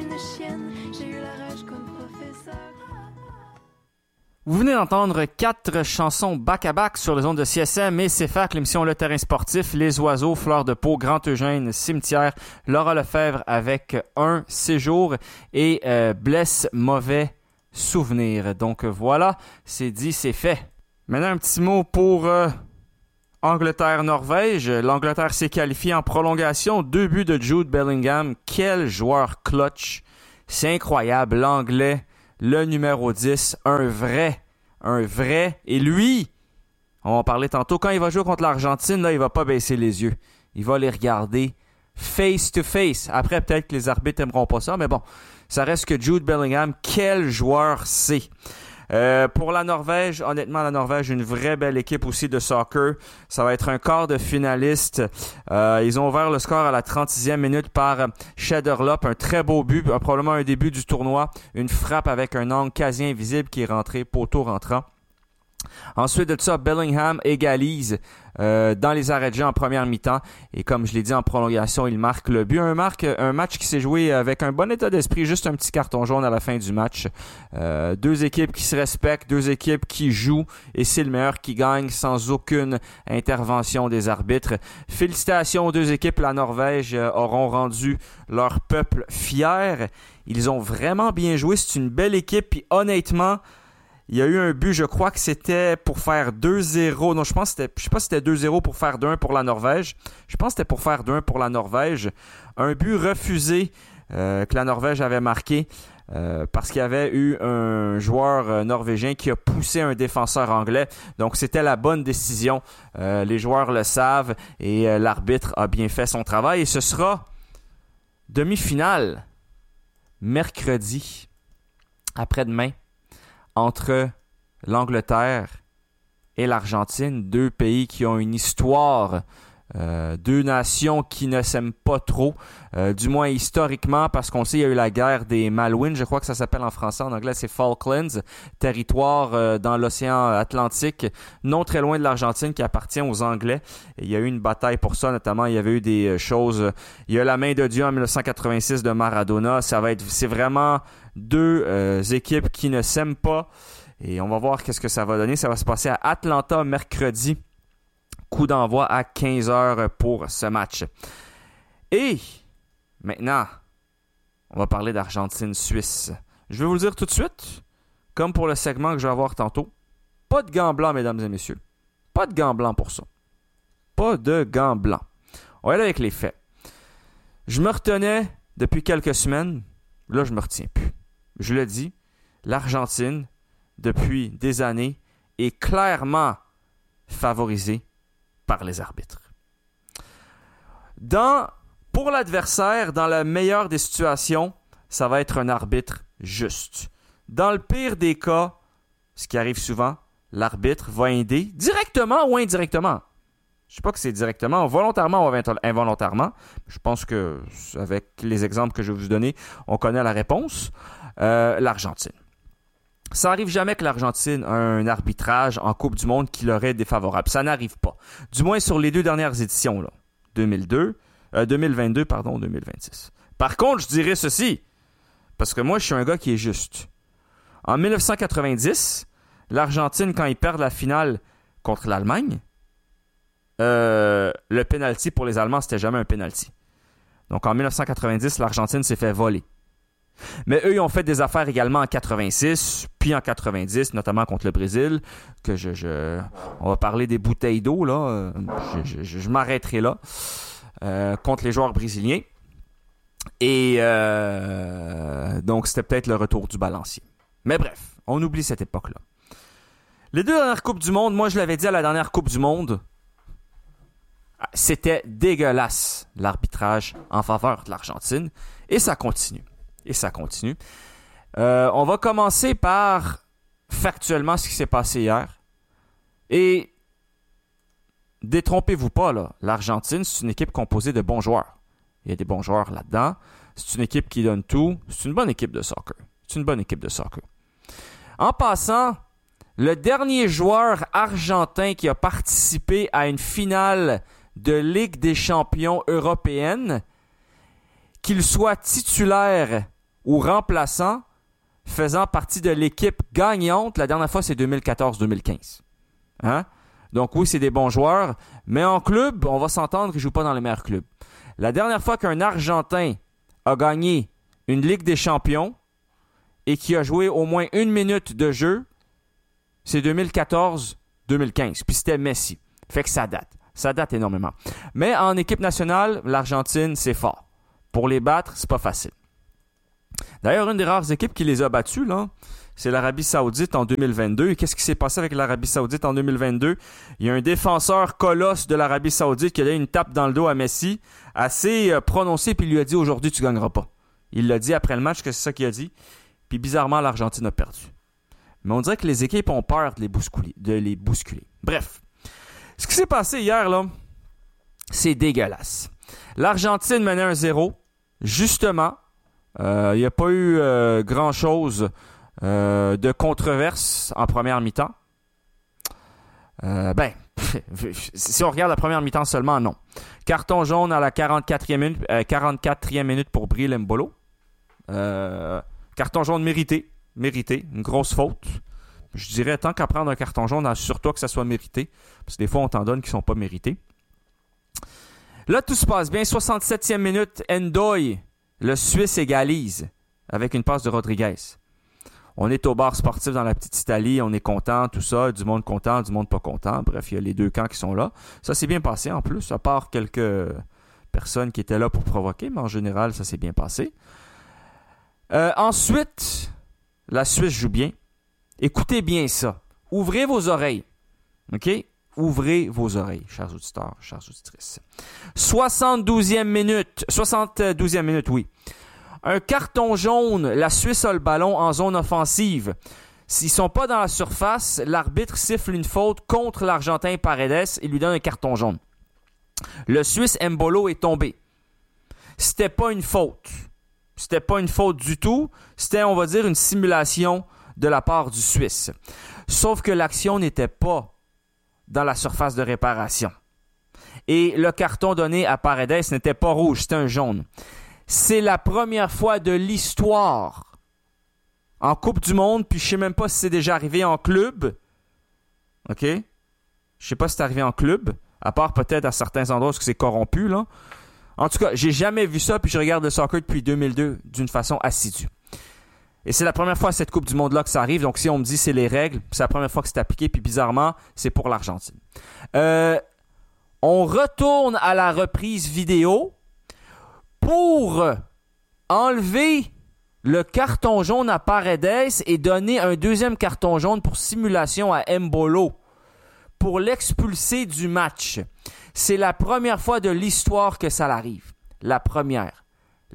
une chienne, j'ai eu la rage comme professeur. Vous venez d'entendre 4 chansons back-à-back sur les ondes de CSM et CFAC, l'émission Le Terrain Sportif, Les Oiseaux, Fleurs de Pau, Grand Eugène, Cimetière, Laura Lefebvre avec Un Séjour et Blesse Mauvais Souvenir. Donc voilà, c'est dit, c'est fait. Maintenant un petit mot pour Angleterre-Norvège. L'Angleterre s'est qualifiée en prolongation. 2 buts de Jude Bellingham. Quel joueur clutch. C'est incroyable, l'Anglais. Le numéro 10, un vrai. Et lui, on va en parler tantôt, quand il va jouer contre l'Argentine, là, il va pas baisser les yeux. Il va les regarder face to face. Après, peut-être que les arbitres n'aimeront pas ça, mais bon, ça reste que Jude Bellingham, quel joueur c'est. Pour la Norvège, honnêtement, la Norvège, une vraie belle équipe aussi de soccer. Ça va être un quart de finaliste. Ils ont ouvert le score à la 36e minute par Shederlop. Un très beau but, probablement un début du tournoi. Une frappe avec un angle quasi invisible qui est rentré, poteau rentrant. Ensuite de ça, Bellingham égalise dans les arrêts de jeu en première mi-temps. Et comme je l'ai dit en prolongation, il marque le but. Un match qui s'est joué avec un bon état d'esprit, juste un petit carton jaune à la fin du match. 2 équipes qui se respectent, 2 équipes qui jouent et c'est le meilleur qui gagne sans aucune intervention des arbitres. Félicitations aux 2 équipes. La Norvège auront rendu leur peuple fier. Ils ont vraiment bien joué. C'est une belle équipe. Puis honnêtement, il y a eu un but, je crois que c'était pour faire 2-0. Non, je sais pas si c'était 2-0 pour faire 2-1 pour la Norvège. Je pense que c'était pour faire 2-1 pour la Norvège. Un but refusé que la Norvège avait marqué parce qu'il y avait eu un joueur norvégien qui a poussé un défenseur anglais. Donc, c'était la bonne décision. Les joueurs le savent et l'arbitre a bien fait son travail. Et ce sera demi-finale mercredi après-demain entre l'Angleterre et l'Argentine, 2 pays qui ont une histoire, 2 nations qui ne s'aiment pas trop, du moins historiquement, parce qu'on sait il y a eu la guerre des Malouines, je crois que ça s'appelle en français, en anglais c'est Falklands, territoire dans l'océan Atlantique, non très loin de l'Argentine qui appartient aux Anglais. Et il y a eu une bataille pour ça, notamment il y avait eu des choses, il y a la main de Dieu en 1986 de Maradona, c'est vraiment 2 équipes qui ne s'aiment pas et on va voir qu'est-ce que ça va donner. Ça va se passer à Atlanta mercredi. Coup d'envoi à 15h pour ce match. Et maintenant, on va parler d'Argentine-Suisse. Je vais vous le dire tout de suite, comme pour le segment que je vais avoir tantôt, pas de gants blancs, mesdames et messieurs. Pas de gants blancs pour ça. Pas de gants blancs. On va aller avec les faits. Je me retenais depuis quelques semaines. Là, je me retiens plus. Je le dis, l'Argentine, depuis des années, est clairement favorisée par les arbitres. Pour l'adversaire, dans la meilleure des situations, ça va être un arbitre juste. Dans le pire des cas, ce qui arrive souvent, l'arbitre va aider directement ou indirectement. Je ne sais pas que c'est directement, volontairement ou involontairement. Je pense que, avec les exemples que je vais vous donner, on connaît la réponse. L'Argentine. Ça n'arrive jamais que l'Argentine a un arbitrage en Coupe du Monde qui leur est défavorable. Ça n'arrive pas. Du moins sur les 2 dernières éditions, là. 2022, 2026. Par contre, je dirais ceci, parce que moi, je suis un gars qui est juste. En 1990, l'Argentine, quand ils perdent la finale contre l'Allemagne, le penalty pour les Allemands, c'était jamais un penalty. Donc en 1990, l'Argentine s'est fait voler. Mais eux, ils ont fait des affaires également en 86, puis en 90, notamment contre le Brésil, que on va parler des bouteilles d'eau, là. Je m'arrêterai là, contre les joueurs brésiliens. Et donc, c'était peut-être le retour du balancier. Mais bref, on oublie cette époque-là. Les 2 dernières Coupes du Monde, moi, je l'avais dit à la dernière Coupe du Monde, c'était dégueulasse, l'arbitrage en faveur de l'Argentine. Et ça continue. On va commencer par factuellement ce qui s'est passé hier. Et détrompez-vous pas, là. L'Argentine, c'est une équipe composée de bons joueurs. Il y a des bons joueurs là-dedans. C'est une équipe qui donne tout. C'est une bonne équipe de soccer. En passant, le dernier joueur argentin qui a participé à une finale de Ligue des champions européenne, qu'il soit titulaire ou remplaçant faisant partie de l'équipe gagnante. La dernière fois, c'est 2014-2015. Hein? Donc oui, c'est des bons joueurs, mais en club, on va s'entendre qu'ils ne jouent pas dans les meilleurs clubs. La dernière fois qu'un Argentin a gagné une Ligue des champions et qui a joué au moins 1 minute de jeu, c'est 2014-2015. Puis c'était Messi. Fait que ça date. Ça date énormément. Mais en équipe nationale, l'Argentine, c'est fort. Pour les battre, c'est pas facile. D'ailleurs, une des rares équipes qui les a battus, là, c'est l'Arabie Saoudite en 2022. Et qu'est-ce qui s'est passé avec l'Arabie Saoudite en 2022? Il y a un défenseur colosse de l'Arabie Saoudite qui a donné une tape dans le dos à Messi, assez prononcée, puis il lui a dit « Aujourd'hui, tu ne gagneras pas ». Il l'a dit après le match que c'est ça qu'il a dit. Puis bizarrement, l'Argentine a perdu. Mais on dirait que les équipes ont peur de les bousculer. Bref. Ce qui s'est passé hier, là, c'est dégueulasse. L'Argentine menait 1-0. Justement, il n'y a pas eu grand-chose de controverse en première mi-temps. Si on regarde la première mi-temps seulement, non. Carton jaune à la 44e minute pour Bril Embolo. Carton jaune mérité. Une grosse faute. Je dirais, tant qu'à prendre un carton jaune, assure-toi que ça soit mérité. Parce que des fois, on t'en donne qui ne sont pas mérités. Là, tout se passe bien. 67e minute, Ndoye, le Suisse, égalise avec une passe de Rodriguez. On est au bar sportif dans la petite Italie. On est content, tout ça. Du monde content, du monde pas content. Bref, il y a les deux camps qui sont là. Ça s'est bien passé en plus, à part quelques personnes qui étaient là pour provoquer. Mais en général, ça s'est bien passé. Ensuite, la Suisse joue bien. Écoutez bien ça. Ouvrez vos oreilles. OK? Ouvrez vos oreilles, chers auditeurs, chères auditrices. 72e minute, oui. Un carton jaune, la Suisse a le ballon en zone offensive. S'ils ne sont pas dans la surface, l'arbitre siffle une faute contre l'Argentin Paredes et lui donne un carton jaune. Le Suisse Embolo est tombé. C'était pas une faute. C'était pas une faute du tout. C'était, on va dire, une simulation de la part du Suisse. Sauf que l'action n'était pas dans la surface de réparation. Et le carton donné à Paredes n'était pas rouge, c'était un jaune. C'est la première fois de l'histoire en Coupe du Monde, puis je ne sais même pas si c'est déjà arrivé en club. OK? Je ne sais pas si c'est arrivé en club, à part peut-être à certains endroits où c'est corrompu, là. En tout cas, j'ai jamais vu ça, puis je regarde le soccer depuis 2002 d'une façon assidue. Et c'est la première fois à cette Coupe du Monde-là que ça arrive. Donc, si on me dit c'est les règles, c'est la première fois que c'est appliqué. Puis, bizarrement, c'est pour l'Argentine. On retourne à la reprise vidéo pour enlever le carton jaune à Paredes et donner un deuxième carton jaune pour simulation à Embolo pour l'expulser du match. C'est la première fois de l'histoire que ça arrive. La première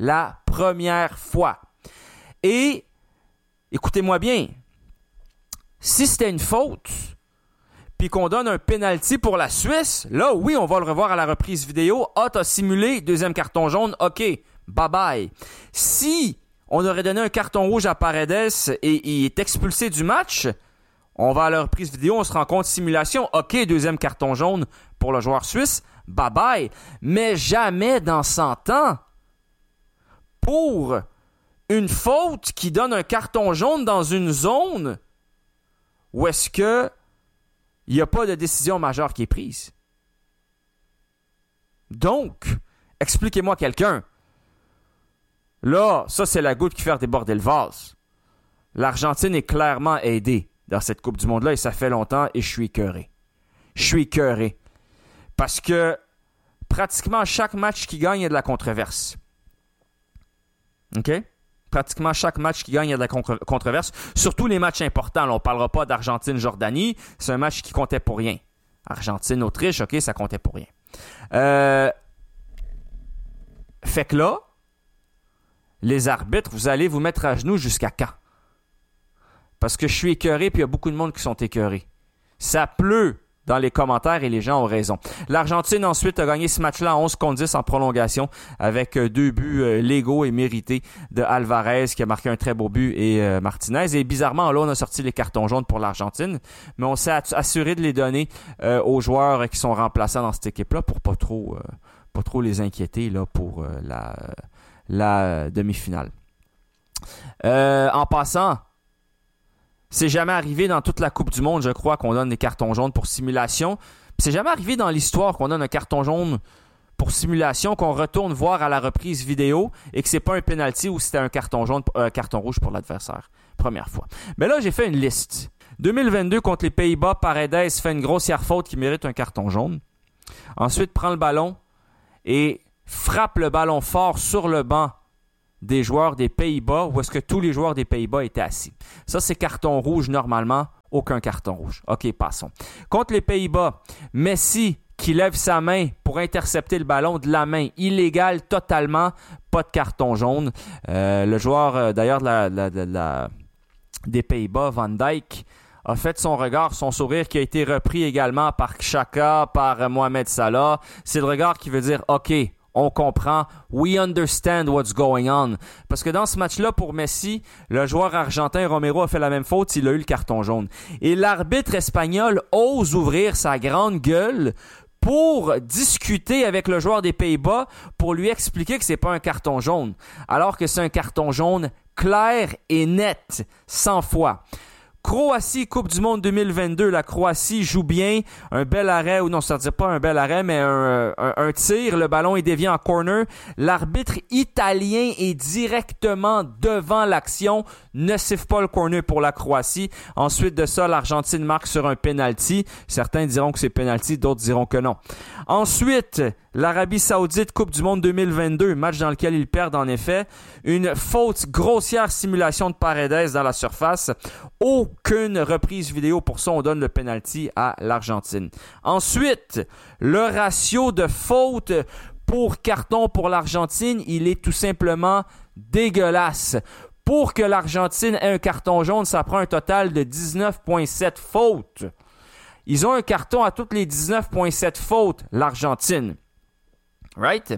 fois. Et écoutez-moi bien, si c'était une faute, puis qu'on donne un penalty pour la Suisse, là, oui, on va le revoir à la reprise vidéo. Ah, t'as simulé, deuxième carton jaune, OK, bye-bye. Si on aurait donné un carton rouge à Paredes et il est expulsé du match, on va à la reprise vidéo, on se rend compte, simulation, OK, deuxième carton jaune pour le joueur suisse, bye-bye. Mais jamais dans 100 ans, pour une faute qui donne un carton jaune dans une zone où est-ce que il n'y a pas de décision majeure qui est prise. Donc, expliquez-moi quelqu'un. Là, ça c'est la goutte qui fait déborder le vase. L'Argentine est clairement aidée dans cette Coupe du Monde-là et ça fait longtemps et je suis écœuré. Parce que pratiquement chaque match qui gagne, il y a de la controverse. OK? Pratiquement chaque match qui gagne, il y a de la controverse. Surtout les matchs importants. Là, on ne parlera pas d'Argentine-Jordanie. C'est un match qui comptait pour rien. Argentine-Autriche, OK, ça comptait pour rien. Fait que là, les arbitres, vous allez vous mettre à genoux jusqu'à quand? Parce que je suis écœuré, puis il y a beaucoup de monde qui sont écœurés. Ça pleut dans les commentaires et les gens ont raison. L'Argentine ensuite a gagné ce match-là en 11-10 en prolongation avec 2 buts légaux et mérités de Alvarez qui a marqué un très beau but et Martinez. Et bizarrement, là, on a sorti les cartons jaunes pour l'Argentine, mais on s'est assuré de les donner aux joueurs qui sont remplaçants dans cette équipe-là pour pas trop les inquiéter là, pour la demi-finale. En passant, c'est jamais arrivé dans toute la Coupe du Monde, je crois, qu'on donne des cartons jaunes pour simulation. Puis c'est jamais arrivé dans l'histoire qu'on donne un carton jaune pour simulation, qu'on retourne voir à la reprise vidéo et que c'est pas un penalty ou c'était un carton jaune, carton rouge pour l'adversaire. Première fois. Mais là, j'ai fait une liste. 2022 contre les Pays-Bas, Paredes fait une grossière faute qui mérite un carton jaune. Ensuite, prend le ballon et frappe le ballon fort sur le banc des joueurs des Pays-Bas, où est-ce que tous les joueurs des Pays-Bas étaient assis. Ça, c'est carton rouge normalement. Aucun carton rouge. OK, passons. Contre les Pays-Bas, Messi qui lève sa main pour intercepter le ballon de la main. Illégal totalement. Pas de carton jaune. Le joueur, d'ailleurs, des Pays-Bas, Van Dijk, a fait son regard, son sourire qui a été repris également par Xhaka, par Mohamed Salah. C'est le regard qui veut dire « OK, on comprend. We understand what's going on. » Parce que dans ce match-là, pour Messi, le joueur argentin Romero a fait la même faute, il a eu le carton jaune. Et l'arbitre espagnol ose ouvrir sa grande gueule pour discuter avec le joueur des Pays-Bas pour lui expliquer que c'est pas un carton jaune, alors que c'est un carton jaune clair et net, 100 fois. Croatie, Coupe du Monde 2022. La Croatie joue bien. Un bel arrêt, ou non, ça ne veut dire pas un bel arrêt, mais un tir. Le ballon est dévié en corner. L'arbitre italien est directement devant l'action. Ne siffle pas le corner pour la Croatie. Ensuite de ça, l'Argentine marque sur un penalty. Certains diront que c'est penalty, d'autres diront que non. Ensuite, l'Arabie Saoudite, Coupe du Monde 2022, match dans lequel ils perdent en effet. Une faute, grossière simulation de Paredes dans la surface. Aucune reprise vidéo pour ça, on donne le penalty à l'Argentine. Ensuite, le ratio de fautes pour carton pour l'Argentine, il est tout simplement dégueulasse. Pour que l'Argentine ait un carton jaune, ça prend un total de 19,7 fautes. Ils ont un carton à toutes les 19,7 fautes, l'Argentine. Right?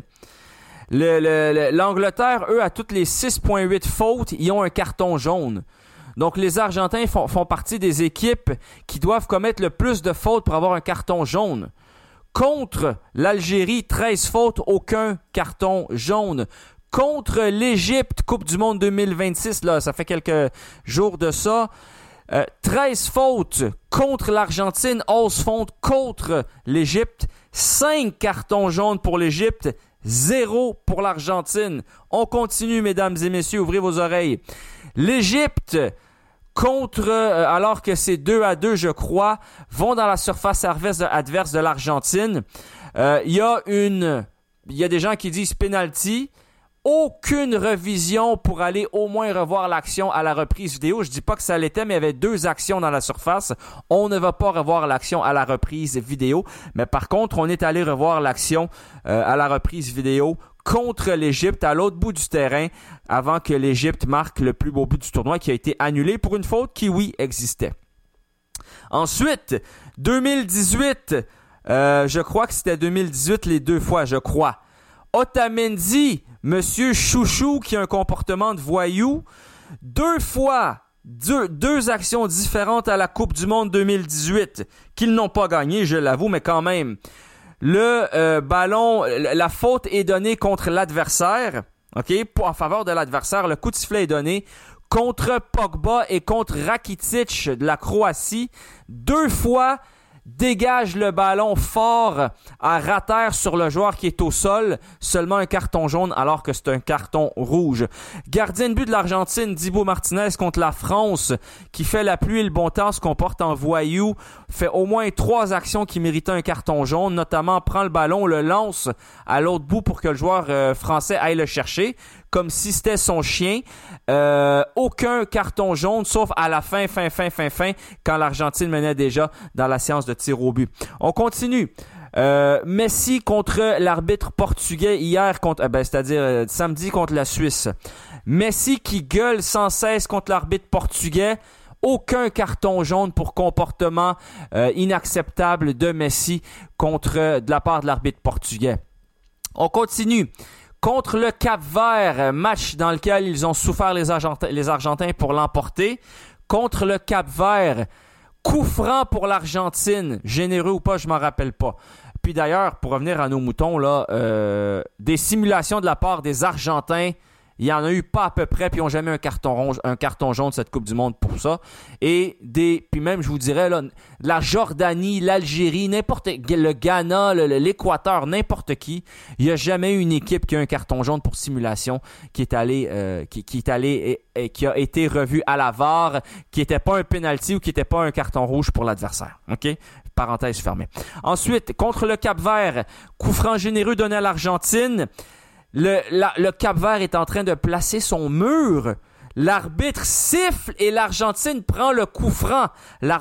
L'Angleterre, eux, à toutes les 6,8 fautes, ils ont un carton jaune. Donc, les Argentins font partie des équipes qui doivent commettre le plus de fautes pour avoir un carton jaune. Contre l'Algérie, 13 fautes, aucun carton jaune. Contre l'Égypte, Coupe du Monde 2026, là, ça fait quelques jours de ça. 13 fautes contre l'Argentine, 11 fautes contre l'Égypte, 5 cartons jaunes pour l'Égypte, 0 pour l'Argentine. On continue, mesdames et messieurs, ouvrez vos oreilles. L'Égypte, alors que c'est 2-2, je crois, vont dans la surface adverse de l'Argentine. Il y a des gens qui disent penalty. Aucune revision pour aller au moins revoir l'action à la reprise vidéo. Je dis pas que ça l'était, mais il y avait 2 actions dans la surface. On ne va pas revoir l'action à la reprise vidéo. Mais par contre, on est allé revoir l'action à la reprise vidéo contre l'Égypte à l'autre bout du terrain avant que l'Égypte marque le plus beau but du tournoi qui a été annulé pour une faute qui, oui, existait. Ensuite, 2018, je crois que c'était 2018 les 2 fois, je crois. Otamendi, Monsieur Chouchou qui a un comportement de voyou, 2 fois, deux actions différentes à la Coupe du Monde 2018 qu'ils n'ont pas gagné, je l'avoue, mais quand même. Le ballon, la faute est donnée contre l'adversaire, ok, en faveur de l'adversaire. Le coup de sifflet est donné contre Pogba et contre Rakitic de la Croatie. 2 fois, dégage le ballon fort à rater sur le joueur qui est au sol. Seulement un carton jaune alors que c'est un carton rouge. Gardien de but de l'Argentine, Dibu Martinez contre la France qui fait la pluie et le bon temps, se comporte en voyou. Fait au moins 3 actions qui méritaient un carton jaune. Notamment prend le ballon, le lance à l'autre bout pour que le joueur français aille le chercher. Comme si c'était son chien. Aucun carton jaune, sauf à la fin, quand l'Argentine menait déjà dans la séance de tir au but. On continue. Messi contre l'arbitre portugais hier, c'est-à-dire samedi contre la Suisse. Messi qui gueule sans cesse contre l'arbitre portugais. Aucun carton jaune pour comportement inacceptable de Messi de la part de l'arbitre portugais. On continue. Contre le Cap-Vert, match dans lequel ils ont souffert les Argentins pour l'emporter. Contre le Cap-Vert, coup franc pour l'Argentine. Généreux ou pas, je m'en rappelle pas. Puis d'ailleurs, pour revenir à nos moutons, là, des simulations de la part des Argentins, Il y en a eu pas à peu près, puis ils n'ont jamais un carton jaune de cette Coupe du Monde pour ça. Puis même, je vous dirais, là, la Jordanie, l'Algérie, le Ghana, l'Équateur, n'importe qui, il n'y a jamais eu une équipe qui a un carton jaune pour simulation qui a été revu à la VAR, qui n'était pas un penalty ou qui n'était pas un carton rouge pour l'adversaire. OK? Parenthèse fermée. Ensuite, contre le Cap-Vert, coup franc généreux donné à l'Argentine. Le Cap-Vert est en train de placer son mur. L'arbitre siffle et l'Argentine prend le coup franc.